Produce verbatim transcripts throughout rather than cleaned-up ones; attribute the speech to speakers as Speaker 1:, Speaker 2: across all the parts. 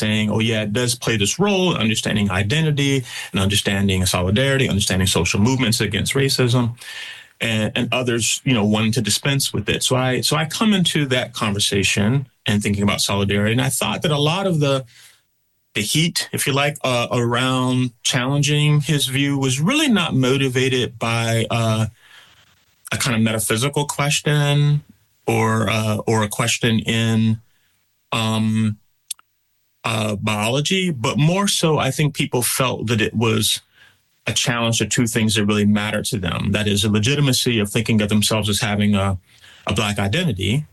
Speaker 1: saying, oh, yeah, it does play this role in understanding identity and understanding solidarity, understanding social movements against racism, and, and others, you know, wanting to dispense with it. So I, so I come into that conversation and thinking about solidarity. And I thought that a lot of the, the heat, if you like, uh, around challenging his view was really not motivated by uh, a kind of metaphysical question or uh, or a question in um, uh, biology, but more so, I think people felt that it was a challenge to two things that really matter to them. That is, the legitimacy of thinking of themselves as having a, a Black identity,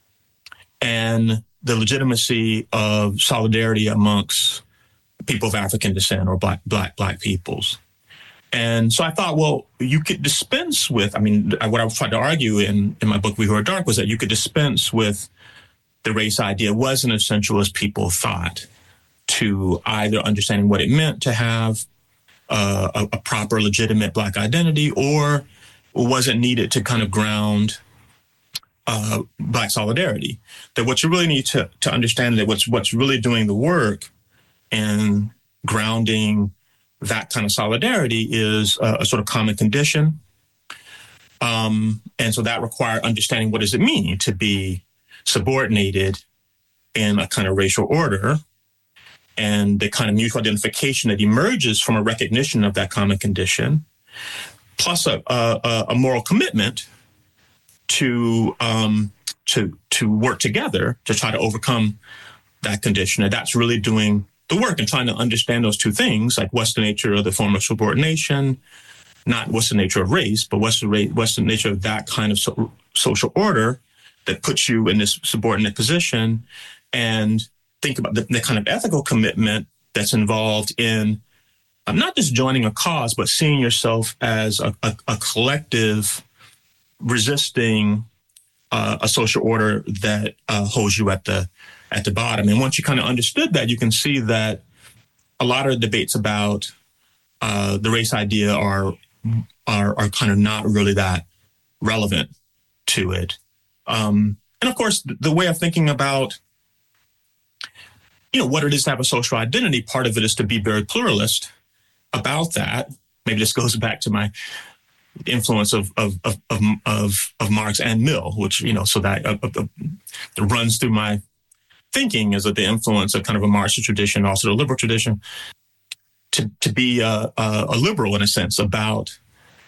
Speaker 1: and the legitimacy of solidarity amongst people of African descent or Black Black Black peoples. And so I thought, well, you could dispense with, I mean, what I was trying to argue in, in my book, We Who Are Dark, was that you could dispense with the race idea. It wasn't essential as people thought to either understanding what it meant to have uh, a, a proper, legitimate Black identity, or wasn't needed to kind of ground uh, Black solidarity. That what you really need to, to understand that what's, what's really doing the work and grounding that kind of solidarity is a, a sort of common condition. Um, and so that required understanding what does it mean to be subordinated in a kind of racial order, and the kind of mutual identification that emerges from a recognition of that common condition, plus a, a, a moral commitment to um, to to work together to try to overcome that condition. And that's really doing the work and trying to understand those two things, like what's the nature of the form of subordination, not what's the nature of race, but what's the, ra- what's the nature of that kind of so- social order that puts you in this subordinate position, and think about the, the kind of ethical commitment that's involved in um, not just joining a cause, but seeing yourself as a, a, a collective resisting uh, a social order that uh, holds you at the at the bottom. And once you kind of understood that, you can see that a lot of the debates about uh, the race idea are, are are kind of not really that relevant to it. Um, and of course, the way of thinking about, you know, what it is to have a social identity, part of it is to be very pluralist about that. Maybe this goes back to my influence of of of of, of, of Marx and Mill, which, you know, so that uh, uh, uh, runs through my thinking is that the influence of kind of a Marxist tradition, also the liberal tradition, to to be a, a, a liberal in a sense about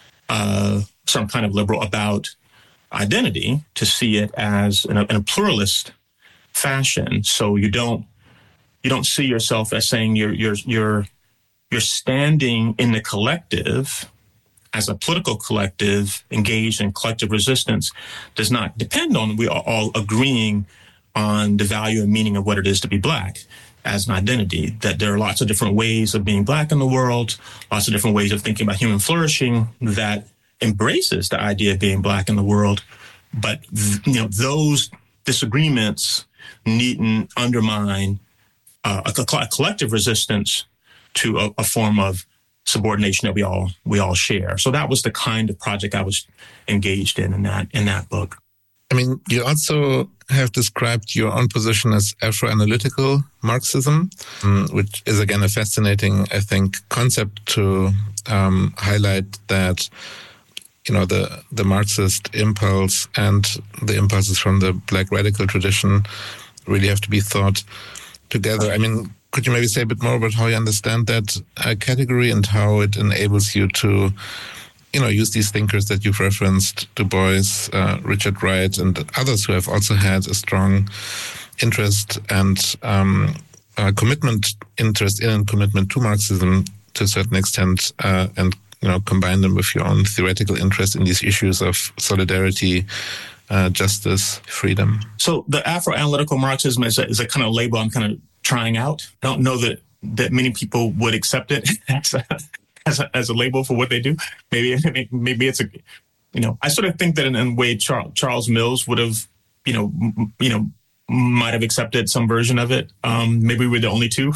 Speaker 1: uh, some kind of liberal about identity, to see it as in a, in a pluralist fashion. So you don't you don't see yourself as saying you're you're you're you're standing in the collective as a political collective engaged in collective resistance. Does not depend on we are all agreeing on the value and meaning of what it is to be Black as an identity, that there are lots of different ways of being Black in the world, lots of different ways of thinking about human flourishing that embraces the idea of being Black in the world. But, you know, those disagreements needn't undermine uh, a, a collective resistance to a, a form of subordination that we all we all share. So that was the kind of project I was engaged in in that in that book.
Speaker 2: I mean, you also have described your own position as Afro-analytical Marxism, um, which is, again, a fascinating, I think, concept to um, highlight that, you know, the, the Marxist impulse and the impulses from the Black radical tradition really have to be thought together. I mean, could you maybe say a bit more about how you understand that uh, category and how it enables you to, you know, use these thinkers that you've referenced, Du Bois, uh, Richard Wright, and others who have also had a strong interest and um, uh, commitment, interest in and commitment to Marxism to a certain extent, uh, and, you know, combine them with your own theoretical interest in these issues of solidarity, uh, justice, freedom.
Speaker 1: So the Afro-analytical Marxism is a, is a kind of label I'm kind of trying out. I don't know that, that many people would accept it as a, as a, as a label for what they do. Maybe maybe it's a, you know, I sort of think that in, in a way Charles, Charles Mills would have, you know, m- you know, might have accepted some version of it. Um, maybe we're the only two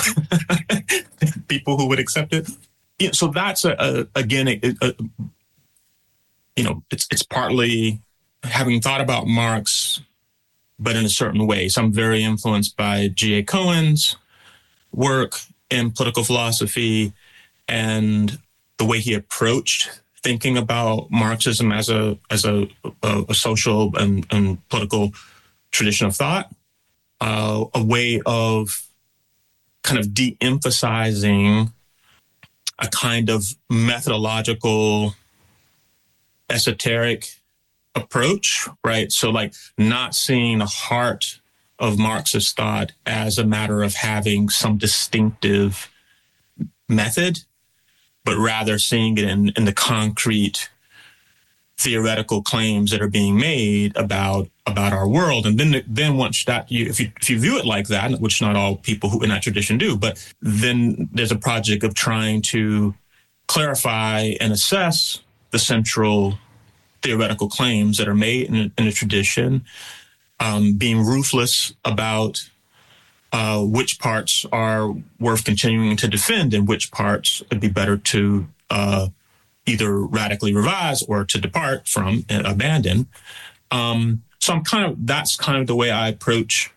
Speaker 1: people who would accept it. You know, so that's a, a again, a, a, you know, it's it's partly having thought about Marx, but in a certain way. So I'm very influenced by G A Cohen's work in political philosophy and the way he approached thinking about Marxism as a as a, a, a social and, and political tradition of thought, uh, a way of kind of de-emphasizing a kind of methodological, esoteric approach, right? So like not seeing the heart of Marxist thought as a matter of having some distinctive method, but rather seeing it in, in the concrete theoretical claims that are being made about about our world. And then then once that you if you if you view it like that, which not all people who in that tradition do, but then there's a project of trying to clarify and assess the central theoretical claims that are made in a, in a tradition, um, being ruthless about uh, which parts are worth continuing to defend and which parts would be better to uh, either radically revise or to depart from and abandon. Um, so I'm kind of, that's kind of the way I approach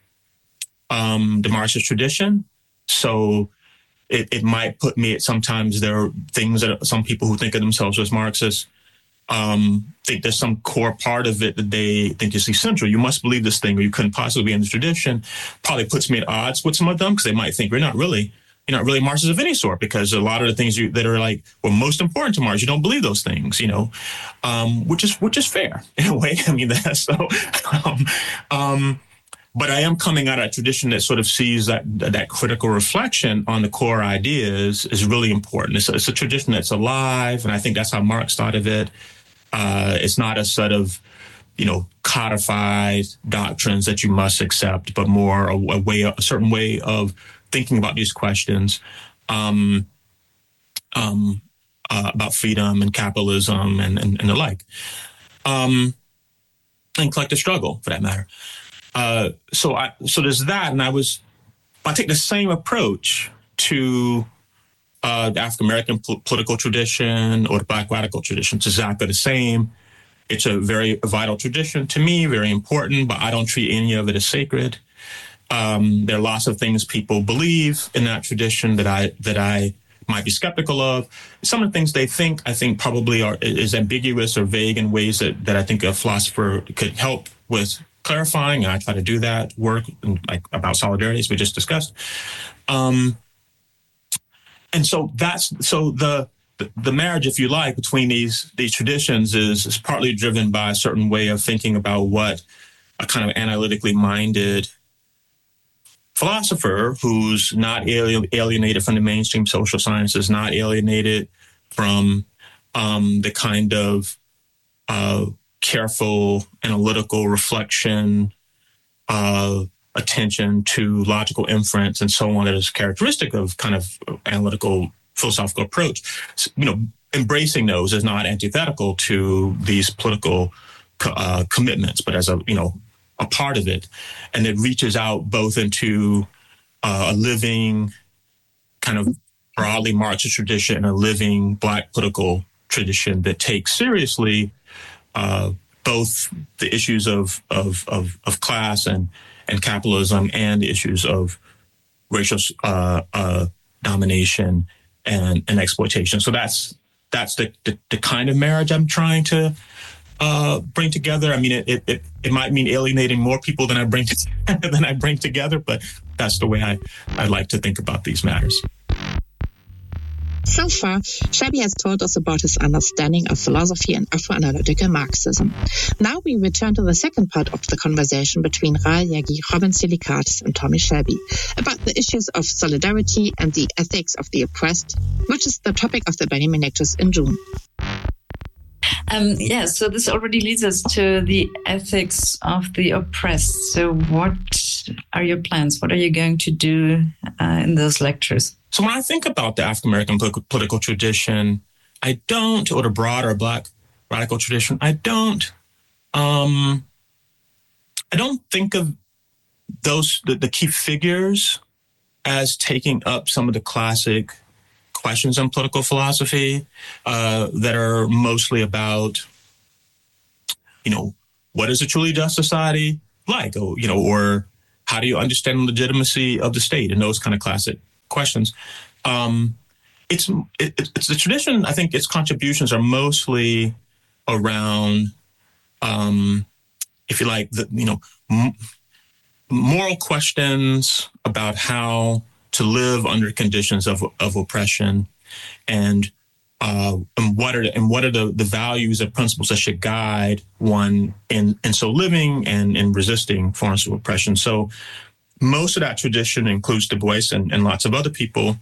Speaker 1: um, the Marxist tradition. So it, it might put me at sometimes there are things that some people who think of themselves as Marxists um, think there's some core part of it that they think is essential. You must believe this thing or you couldn't possibly be in the tradition. Probably puts me at odds with some of them because they might think you're not really You're not really Marxist of any sort because a lot of the things you, that are like were most important to Marx, you don't believe those things, you know, um, which is which is fair in a way. I mean, that's so. Um, um, but I am coming out of a tradition that sort of sees that that critical reflection on the core ideas is really important. It's a, it's a tradition that's alive, and I think that's how Marx thought of it. Uh, it's not a set of, you know, codified doctrines that you must accept, but more a, a way, a certain way of thinking about these questions um, um, uh, about freedom and capitalism and, and, and the like, um, and collective struggle for that matter. Uh, so I so there's that, and I was I take the same approach to uh, the African American po- political tradition or the Black radical tradition. It's exactly the same. It's a very vital tradition to me, very important, but I don't treat any of it as sacred. Um, there are lots of things people believe in that tradition that I that I might be skeptical of. Some of the things they think, I think probably are is ambiguous or vague in ways that, that I think a philosopher could help with clarifying. And I try to do that work like about solidarity, as we just discussed. Um, and so that's so the, the the marriage, if you like, between these these traditions is is partly driven by a certain way of thinking about what a kind of analytically minded philosopher who's not alien, alienated from the mainstream social sciences, not alienated from um, the kind of uh, careful analytical reflection, uh, attention to logical inference, and so on that is characteristic of kind of analytical philosophical approach. So, you know, embracing those is not antithetical to these political uh, commitments, but as a you know. a part of it, and it reaches out both into uh, a living kind of broadly Marxist tradition and a living Black political tradition that takes seriously uh, both the issues of, of of of class and and capitalism and the issues of racial uh, uh, domination and, and exploitation. So that's that's the, the the kind of marriage I'm trying to Uh, bring together. I mean, it, it it might mean alienating more people than I bring to, than I bring together, but that's the way I, I like to think about these matters.
Speaker 3: So far, Shelby has told us about his understanding of philosophy and Afro-analytical Marxism. Now we return to the second part of the conversation between Rahel Jaeggy, Robin Tsilikatis, and Tommy Shelby about the issues of solidarity and the ethics of the oppressed, which is the topic of the Benjamin Lectures in June.
Speaker 4: Um, yeah, so this already leads us to the ethics of the oppressed. So what are your plans? What are you going to do uh, in those lectures?
Speaker 1: So when I think about the African-American political tradition, I don't, or the broader Black radical tradition, I don't, um, I don't think of those, the, the key figures as taking up some of the classic questions in political philosophy uh, that are mostly about, you know, what is a truly just society like? Or, you know, or how do you understand the legitimacy of the state and those kind of classic questions. Um, it's it, it's the tradition. I think its contributions are mostly around, um, if you like, the you know, m- moral questions about how to live under conditions of of oppression, and uh, and what are the, and what are the, the values and principles that should guide one in in so living and in resisting forms of oppression. So most of that tradition includes Du Bois and, and lots of other people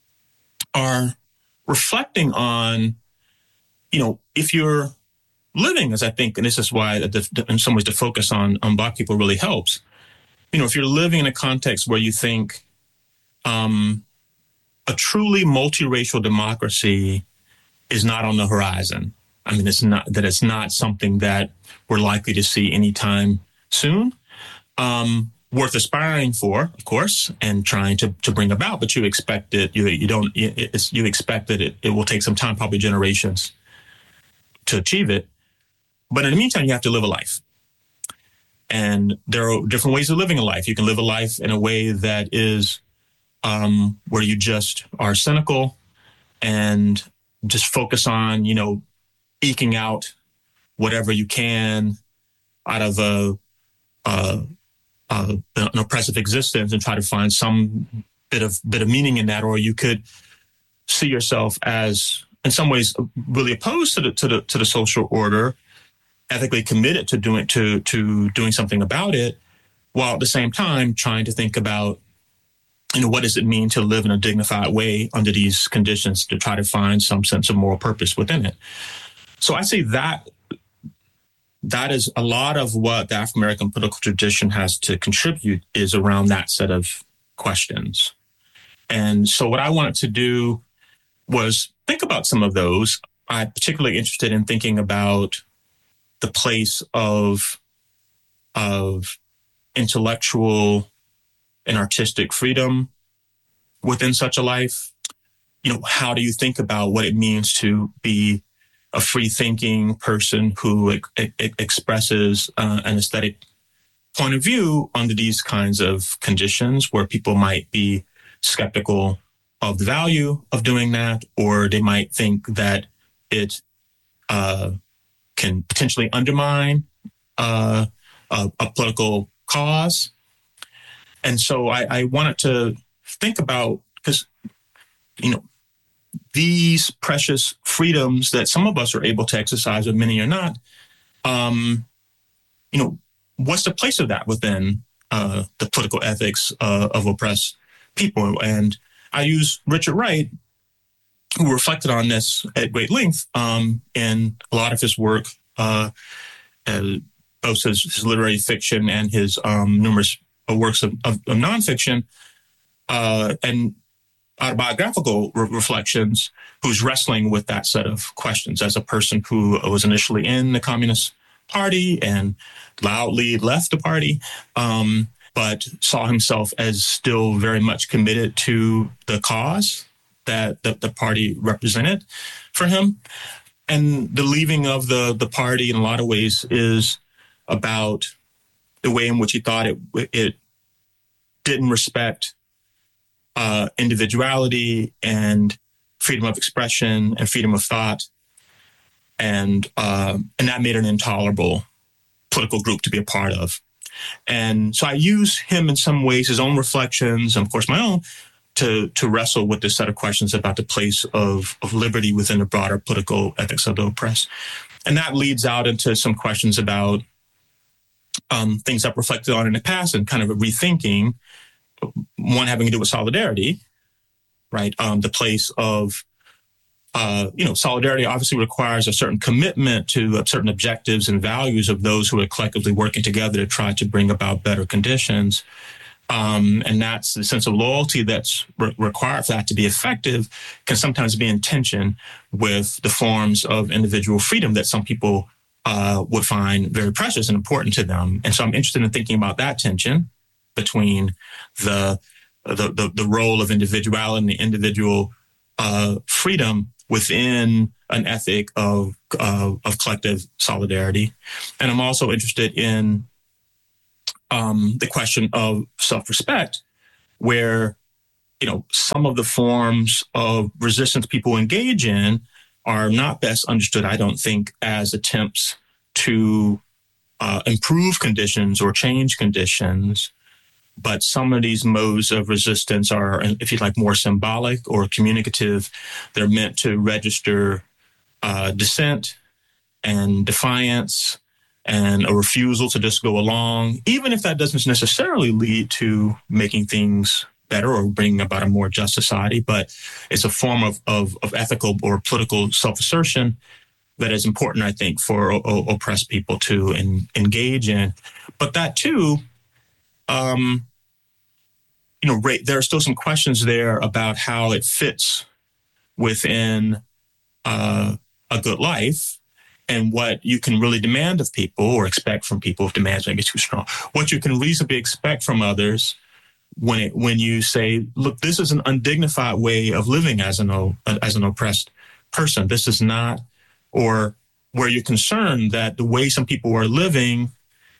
Speaker 1: are reflecting on, you know, if you're living, as I think, and this is why the, in some ways the focus on, on Black people really helps, you know, if you're living in a context where you think um, a truly multiracial democracy is not on the horizon. I mean, it's not that it's not something that we're likely to see anytime soon. Um, worth aspiring for, of course, and trying to, to bring about, but you expect it, you you don't, it's, you expect that it, it will take some time, probably generations, to achieve it. But in the meantime, you have to live a life. And there are different ways of living a life. You can live a life in a way that is um, where you just are cynical and just focus on, you know, eking out whatever you can out of a, a Uh, an oppressive existence and try to find some bit of bit of meaning in that, or you could see yourself as, in some ways, really opposed to the to the to the social order, ethically committed to doing to to doing something about it, while at the same time trying to think about, you know, what does it mean to live in a dignified way under these conditions, to try to find some sense of moral purpose within it. So I say that. That is a lot of what the Afro-American political tradition has to contribute, is around that set of questions. And so what I wanted to do was think about some of those. I'm particularly interested in thinking about the place of, of intellectual and artistic freedom within such a life. You know, how do you think about what it means to be a free-thinking person who e- e- expresses uh, an aesthetic point of view under these kinds of conditions, where people might be skeptical of the value of doing that, or they might think that it uh, can potentially undermine uh, a, a political cause. And so I, I wanted to think about, because, you know, these precious freedoms that some of us are able to exercise, but many are not, um, you know, what's the place of that within uh, the political ethics uh, of oppressed people? And I use Richard Wright, who reflected on this at great length um, in a lot of his work, uh, uh, both his, his literary fiction and his um, numerous works of, of, of nonfiction. Uh, and autobiographical re- reflections, who's wrestling with that set of questions as a person who was initially in the Communist Party and loudly left the party, um, but saw himself as still very much committed to the cause that the, the party represented for him. And the leaving of the, the party in a lot of ways is about the way in which he thought it, it didn't respect Uh, individuality and freedom of expression and freedom of thought, and uh, and that made it an intolerable political group to be a part of. And so I use him in some ways, his own reflections, and of course my own, to to wrestle with this set of questions about the place of of liberty within the broader political ethics of the oppressed. And that leads out into some questions about um, things I've reflected on in the past, and kind of a rethinking. One having to do with solidarity, right? Um, the place of, uh, you know, solidarity obviously requires a certain commitment to uh, certain objectives and values of those who are collectively working together to try to bring about better conditions. Um, and that's the sense of loyalty that's re- required for that to be effective, can sometimes be in tension with the forms of individual freedom that some people uh, would find very precious and important to them. And so I'm interested in thinking about that tension between the the the, the role of individuality and the individual uh, freedom within an ethic of uh, of collective solidarity. And I'm also interested in um, the question of self-respect, where you know, some of the forms of resistance people engage in are not best understood, I don't think, as attempts to uh, improve conditions or change conditions. But some of these modes of resistance are, if you like, more symbolic or communicative. They're meant to register uh, dissent and defiance and a refusal to just go along, even if that doesn't necessarily lead to making things better or bringing about a more just society. But it's a form of, of, of ethical or political self-assertion that is important, I think, for o- o- oppressed people to en- engage in. But that, too, um, you know, ra- there are still some questions there about how it fits within uh, a good life and what you can really demand of people or expect from people, if demands may be too strong, what you can reasonably expect from others when it, when you say, look, this is an undignified way of living as an, o- as an oppressed person. This is not, or where you're concerned that the way some people are living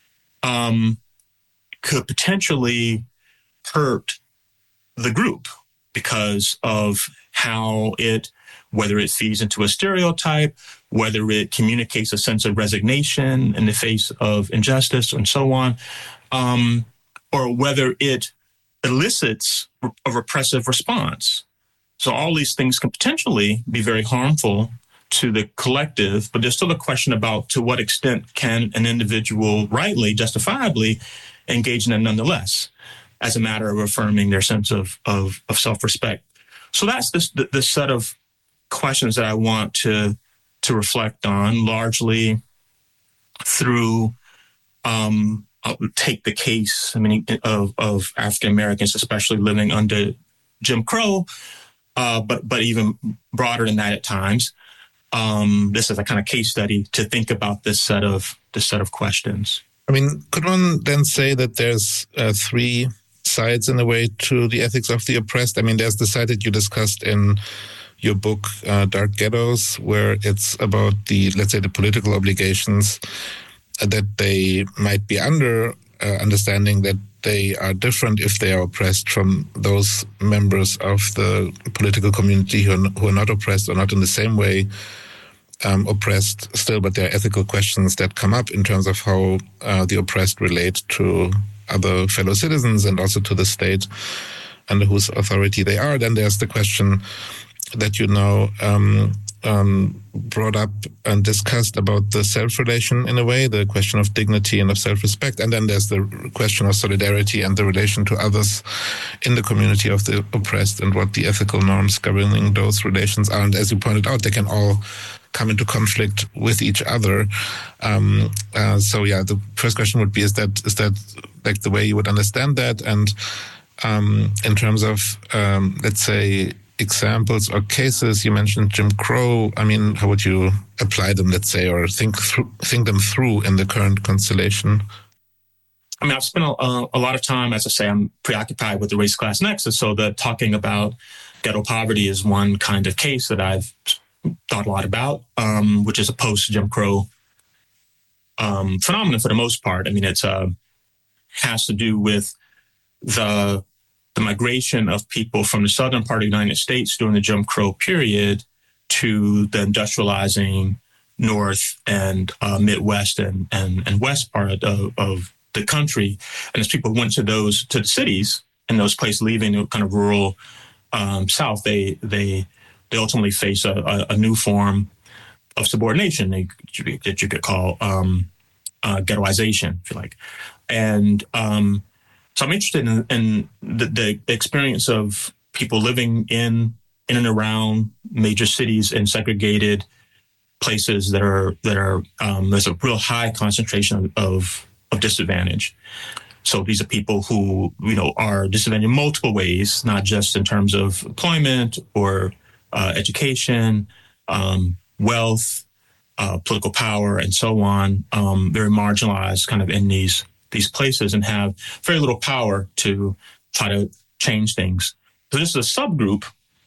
Speaker 1: um, could potentially hurt the group because of how it, whether it feeds into a stereotype, whether it communicates a sense of resignation in the face of injustice and so on, um, or whether it elicits a repressive response. So all these things can potentially be very harmful to the collective, but there's still a question about to what extent can an individual rightly, justifiably engage in it nonetheless, as a matter of affirming their sense of, of, of self-respect. So that's this, the, the set of questions that I want to, to reflect on, largely through, um, I'll take the case, I mean, of, of African Americans, especially living under Jim Crow, uh, but, but even broader than that at times. Um, this is a kind of case study to think about this set of, this set of questions.
Speaker 2: I mean, could one then say that there's uh, three sides in a way to the ethics of the oppressed? I mean, there's the side that you discussed in your book, uh, Dark Ghettos, where it's about the, let's say, the political obligations that they might be under, uh, understanding that they are different if they are oppressed from those members of the political community who are, who are not oppressed or not in the same way um, oppressed still, but there are ethical questions that come up in terms of how uh, the oppressed relate to other fellow citizens and also to the state under whose authority they are. Then there's the question that you now um, um, brought up and discussed about the self-relation in a way, the question of dignity and of self-respect. And then there's the question of solidarity and the relation to others in the community of the oppressed and what the ethical norms governing those relations are. And as you pointed out, they can all come into conflict with each other. Um, uh, so yeah, the first question would be, is that is that like the way you would understand that? And um, in terms of, um, let's say, examples or cases, you mentioned Jim Crow. I mean, how would you apply them, let's say, or think through, think them through in the current constellation?
Speaker 1: I mean, I've spent a, a lot of time, as I say, I'm preoccupied with the race-class nexus, so that talking about ghetto poverty is one kind of case that I've thought a lot about, um, which is a post-Jim Crow um, phenomenon for the most part. I mean, it's uh, has to do with the the migration of people from the southern part of the United States during the Jim Crow period to the industrializing North and uh, Midwest and, and, and West part of, of the country. And as people went to those, to the cities and those places, leaving the kind of rural um, South, they, they, they ultimately face a, a, a new form of subordination that you could call um, uh, ghettoization, if you like. And, um, So I'm interested in, in the, the experience of people living in in and around major cities in segregated places that are that are um, there's a real high concentration of of disadvantage. So these are people who you know are disadvantaged in multiple ways, not just in terms of employment or uh, education, um, wealth, uh, political power, and so on. Um, very marginalized, kind of in these. these places and have very little power to try to change things. So this is a subgroup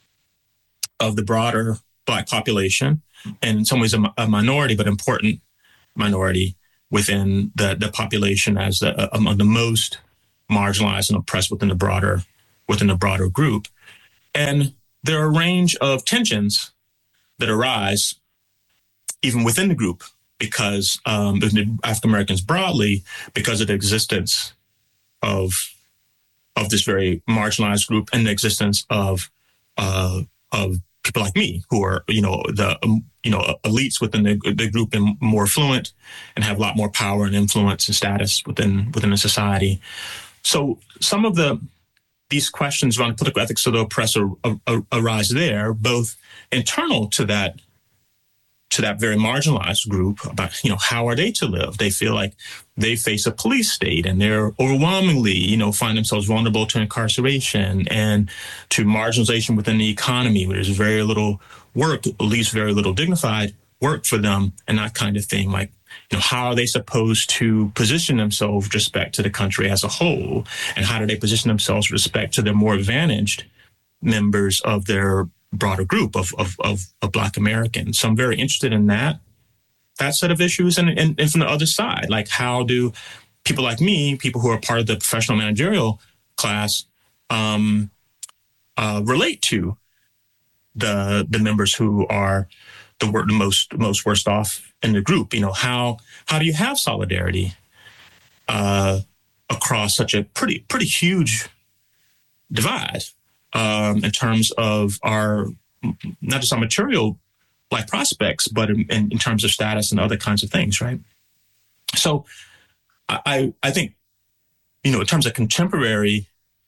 Speaker 1: of the broader Black population, and in some ways a, a minority, but important minority within the, the population as the, uh, among the most marginalized and oppressed within the broader within the broader group. And there are a range of tensions that arise even within the group because um, the African Americans broadly, because of the existence of of this very marginalized group and the existence of uh, of people like me who are, you know, the um, you know elites within the, the group and more affluent and have a lot more power and influence and status within within the society. So some of the these questions around political ethics of the oppressed are, are, arise there, both internal to that to that very marginalized group about, you know, how are they to live? They feel like they face a police state and they're overwhelmingly, you know, find themselves vulnerable to incarceration and to marginalization within the economy, where there's very little work, at least very little dignified work for them and that kind of thing. Like, you know, how are they supposed to position themselves with respect to the country as a whole? And how do they position themselves with respect to the more advantaged members of their broader group of, of, of, of Black Americans? So I'm very interested in that, that set of issues. And, and, and from the other side, like how do people like me, people who are part of the professional managerial class, um, uh, relate to the the members who are the, the most most worst off in the group? You know, how how do you have solidarity uh, across such a pretty pretty huge divide? Um, in terms of our, not just our material life prospects, but in, in terms of status and other kinds of things, right? So I, I think, you know, in terms of contemporary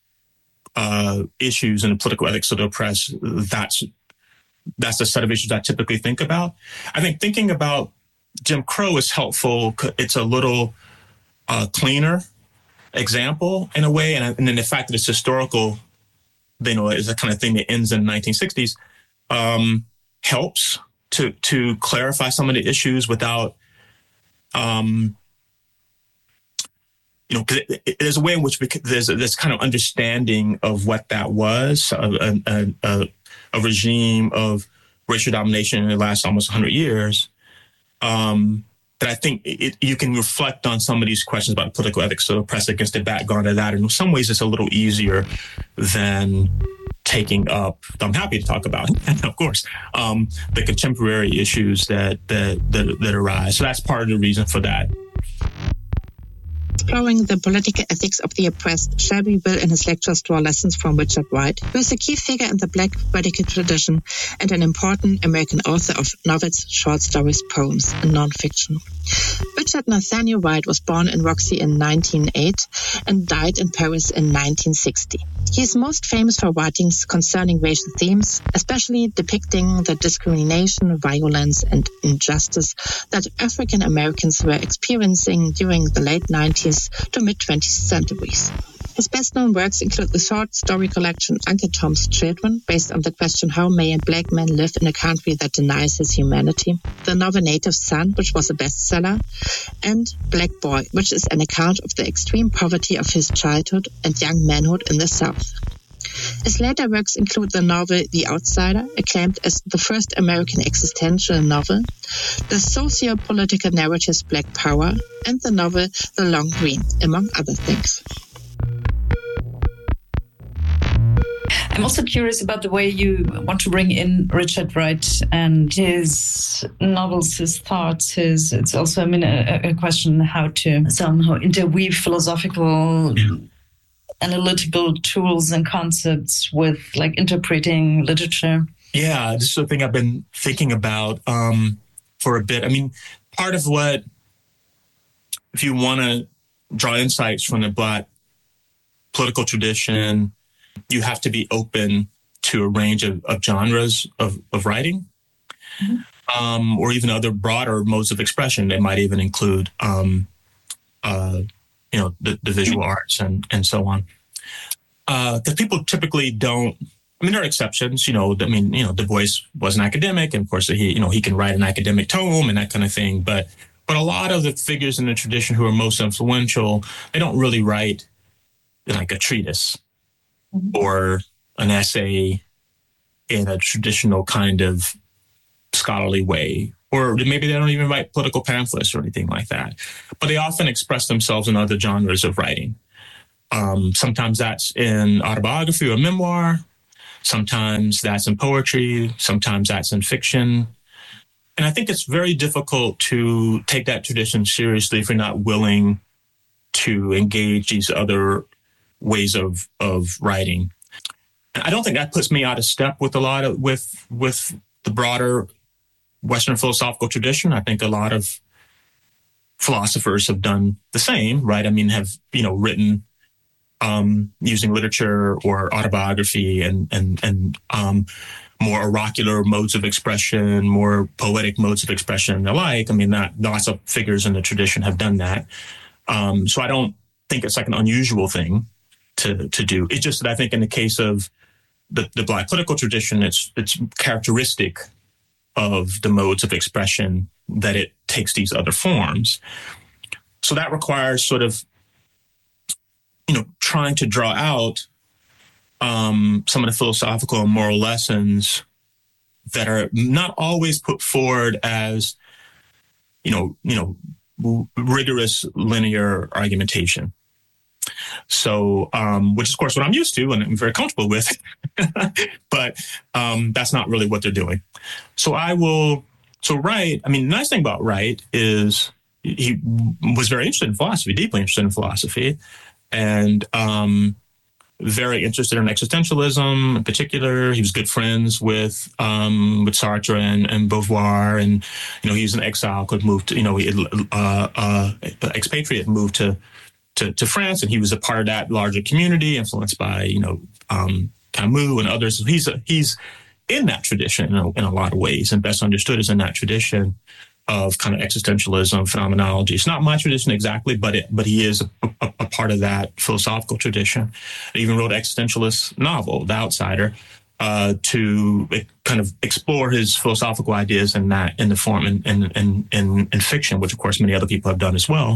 Speaker 1: uh, issues and the political ethics of the oppressed, that's, that's the set of issues I typically think about. I think thinking about Jim Crow is helpful. It's a little uh, cleaner example in a way. And, and then the fact that it's historical, you know, is the kind of thing that ends in the nineteen sixties, um, helps to to clarify some of the issues without, um, you know, because there's a way in which we could, there's a, this kind of understanding of what that was, a, a, a, a regime of racial domination that lasts almost one hundred years. Um, that I think it, you can reflect on some of these questions about political ethics of the oppressed against the background of that. And in some ways, it's a little easier than taking up, I'm happy to talk about, of course, um, the contemporary issues that, that, that, that arise. So that's part of the reason for that.
Speaker 3: Exploring the political ethics of the oppressed, Shelby will in his lectures draw lessons from Richard Wright, who is a key figure in the Black radical tradition and an important American author of novels, short stories, poems, and nonfiction. Richard Nathaniel Wright was born in Roxy in nineteen oh eight and died in Paris in nineteen sixty. He is most famous for writings concerning racial themes, especially depicting the discrimination, violence, and injustice that African Americans were experiencing during the late nineties to mid-twentieth centuries. His best-known works include the short story collection Uncle Tom's Children, based on the question how may a black man live in a country that denies his humanity, the novel Native Son, which was a bestseller, and Black Boy, which is an account of the extreme poverty of his childhood and young manhood in the South. His later works include the novel The Outsider, acclaimed as the first American existential novel, the socio-political narratives Black Power, and the novel The Long Green, among other things.
Speaker 4: I'm also curious about the way you want to bring in Richard Wright and his novels, his thoughts, his. It's also, I mean, a, a question how to somehow interweave philosophical, yeah. analytical tools and concepts with like interpreting literature.
Speaker 1: Yeah, this is the thing I've been thinking about um, for a bit. I mean, part of what, if you want to draw insights from the Black political tradition, you have to be open to a range of, of genres of, of writing, mm-hmm. um, or even other broader modes of expression that might even include, um, uh, you know, the, the visual mm-hmm. arts and, and so on. Because uh, people typically don't, I mean, there are exceptions, you know, I mean, you know, Du Bois was an academic, and of course, he, you know, he can write an academic tome and that kind of thing. But, but a lot of the figures in the tradition who are most influential, they don't really write like a treatise or an essay in a traditional kind of scholarly way, or maybe they don't even write political pamphlets or anything like that. But they often express themselves in other genres of writing. Um, sometimes that's in autobiography or memoir. Sometimes that's in poetry. Sometimes that's in fiction. And I think it's very difficult to take that tradition seriously if you're not willing to engage these other ways of, of writing. And I don't think that puts me out of step with a lot of, with, with the broader Western philosophical tradition. I think a lot of philosophers have done the same, right? I mean, have, you know, written um, using literature or autobiography and, and, and, um, more oracular modes of expression, more poetic modes of expression and the like. I mean, that lots of figures in the tradition have done that. Um, so I don't think it's like an unusual thing to to do. It's just that I think in the case of the, the Black political tradition, it's it's characteristic of the modes of expression that it takes these other forms. So that requires sort of, you know, trying to draw out Um, some of the philosophical and moral lessons that are not always put forward as, you know, you know, rigorous linear argumentation. So, um, which is of course what I'm used to and I'm very comfortable with, but um, that's not really what they're doing. So I will. So Wright, I mean, the nice thing about Wright is he was very interested in philosophy, deeply interested in philosophy, and um, very interested in existentialism in particular. He was good friends with um, with Sartre and, and Beauvoir, and you know he was in exile, could move to you know he uh, uh, expatriate, moved to, to to France, and he was a part of that larger community, influenced by you know um, Camus and others. He's a, he's in that tradition in a, in a lot of ways, and best understood is in that tradition of kind of existentialism, phenomenology. It's not my tradition exactly, but it, but he is a, a, a part of that philosophical tradition. He even wrote an existentialist novel, The Outsider, uh, to kind of explore his philosophical ideas in that in the form in in, in in in fiction, which of course many other people have done as well.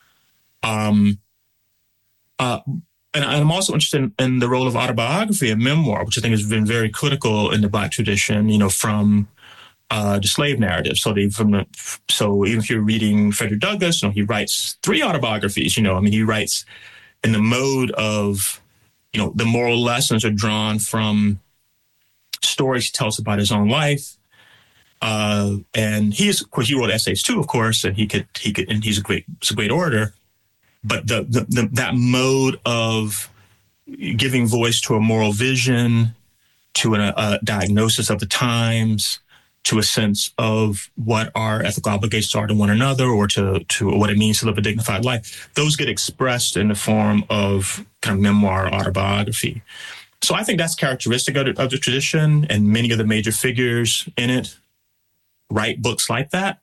Speaker 1: Um, uh, and I'm also interested in, in the role of autobiography and memoir, which I think has been very critical in the Black tradition. You know, from Uh, the slave narrative. So they from the, so even if you're reading Frederick Douglass, you know, he writes three autobiographies. You know, I mean, he writes in the mode of, you know, the moral lessons are drawn from stories he tells about his own life. Uh, and he's, of course, he wrote essays too, of course, and he could, he could, and he's a great, he's a great orator. But the, the, the that mode of giving voice to a moral vision, to a, a diagnosis of the times, to a sense of what our ethical obligations are to one another, or to, to what it means to live a dignified life. Those get expressed in the form of kind of memoir, autobiography. So I think that's characteristic of the, of the tradition, and many of the major figures in it write books like that.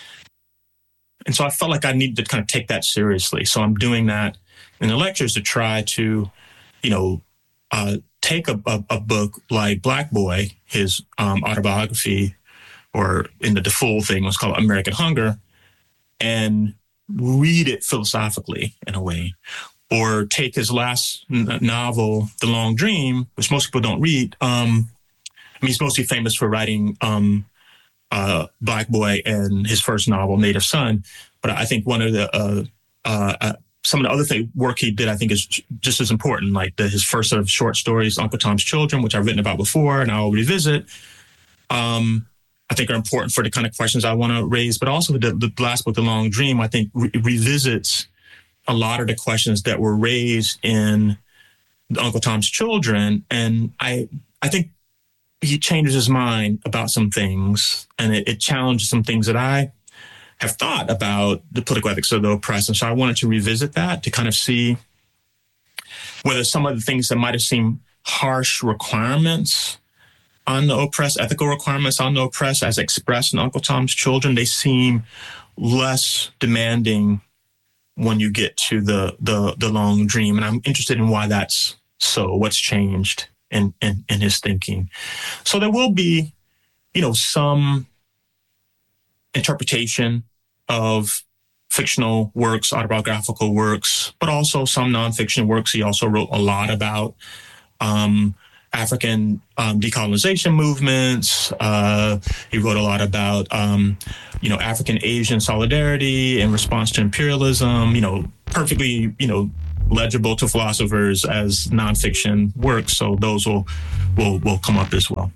Speaker 1: And so I felt like I needed to kind of take that seriously. So I'm doing that in the lectures to try to, you know, uh, take a, a, a book like Black Boy, his um, autobiography, or in the, the full thing was called American Hunger, and read it philosophically in a way. Or take his last n- novel, The Long Dream, which most people don't read. Um, I mean, he's mostly famous for writing um, uh, Black Boy and his first novel, Native Son. But I think one of the, uh, uh, uh, some of the other thing, work he did, I think is just as important, like the, his first sort of short stories, Uncle Tom's Children, which I've written about before and I'll revisit. Um, I think are important for the kind of questions I want to raise, but also the, the last book, The Long Dream, I think re- revisits a lot of the questions that were raised in Uncle Tom's Children. And I, I think he changes his mind about some things, and it, it challenges some things that I have thought about the political ethics of the oppressed. And so I wanted to revisit that to kind of see whether some of the things that might have seemed harsh requirements on the oppressed, ethical requirements on the oppressed as expressed in Uncle Tom's Children, they seem less demanding when you get to the, the, the Long Dream. And I'm interested in why that's so, what's changed in, in, in his thinking. So there will be, you know, some interpretation of fictional works, autobiographical works, but also some nonfiction works. He also wrote a lot about um, African um, decolonization movements. Uh, he wrote a lot about, um, you know, African Asian solidarity in response to imperialism, you know, perfectly, you know, legible to philosophers as nonfiction works. So those will will will come up as well.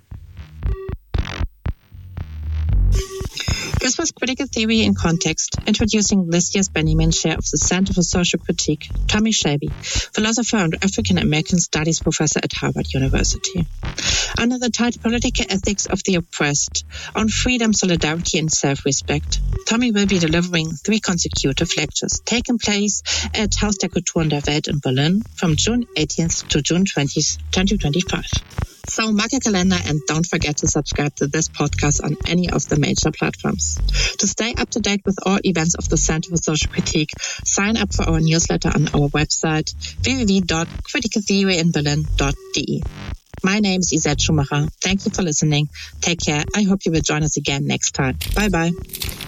Speaker 3: This was Critical Theory in Context, introducing this year's Benjamin Chair of the Center for Social Critique, Tommy Shelby, philosopher and African American Studies professor at Harvard University. Under the title Political Ethics of the Oppressed, on freedom, solidarity, and self-respect, Tommy will be delivering three consecutive lectures, taking place at Haus der Kultur und der Welt in Berlin from June eighteenth to June twentieth, twenty twenty-five. So mark your calendar and don't forget to subscribe to this podcast on any of the major platforms. To stay up to date with all events of the Center for Social Critique, sign up for our newsletter on our website w w w dot critical theory in berlin dot d e. My name is Isette Schumacher. Thank you for listening. Take care. I hope you will join us again next time. Bye bye.